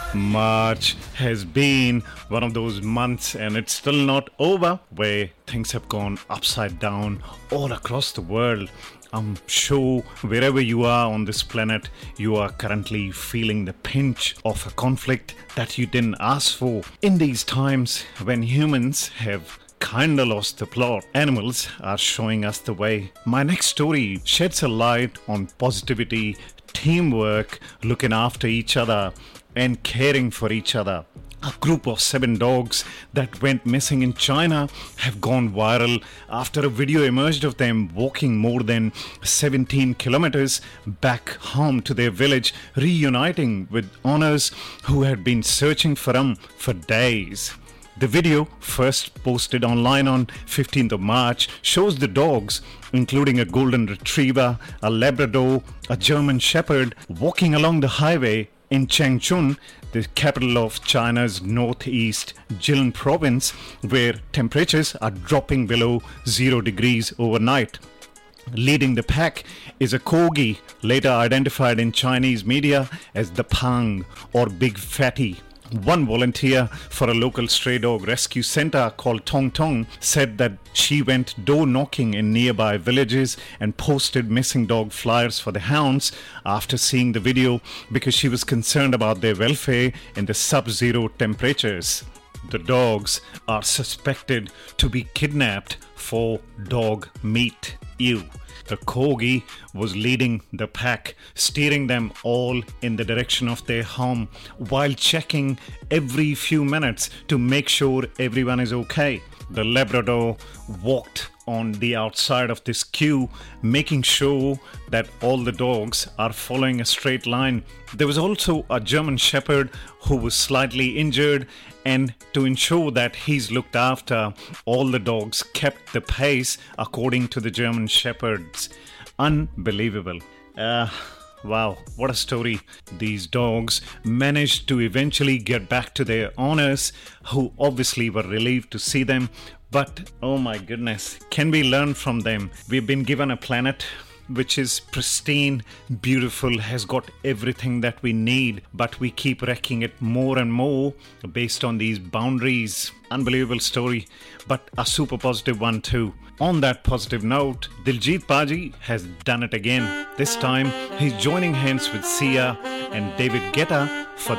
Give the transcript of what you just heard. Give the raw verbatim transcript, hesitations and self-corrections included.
March has been one of those months, and it's still not over, where things have gone upside down all across the world. I'm sure wherever you are on this planet, you are currently feeling the pinch of a conflict that you didn't ask for. In these times when humans have kinda lost the plot, animals are showing us the way. My next story sheds a light on positivity, teamwork, looking after each other, and caring for each other. A group of seven dogs that went missing in China have gone viral after a video emerged of them walking more than seventeen kilometers back home to their village, reuniting with owners who had been searching for them for days. The video, first posted online on fifteenth of March, shows the dogs, including a golden retriever, a Labrador, a German Shepherd, walking along the highway in Changchun, the capital of China's northeast Jilin province, where temperatures are dropping below zero degrees overnight. Leading the pack is a corgi, later identified in Chinese media as the Pang, or Big Fatty. One volunteer for a local stray dog rescue center called Tong Tong said that she went door knocking in nearby villages and posted missing dog flyers for the hounds after seeing the video because she was concerned about their welfare in the sub-zero temperatures. The dogs are suspected to be kidnapped for dog meat. Ew. The corgi was leading the pack, steering them all in the direction of their home while checking every few minutes to make sure everyone is okay. The Labrador walked on the outside of this queue, making sure that all the dogs are following a straight line. There was also a German Shepherd who was slightly injured, and to ensure that he's looked after, all the dogs kept the pace according to the German Shepherds. Unbelievable. Uh, wow, what a story. These dogs managed to eventually get back to their owners, who obviously were relieved to see them. But, oh my goodness, can we learn from them? We've been given a planet which is pristine, beautiful, has got everything that we need, but we keep wrecking it more and more based on these boundaries. Unbelievable story, but a super positive one too. On that positive note, Diljit Paji has done it again. This time, he's joining hands with Sia and David Guetta for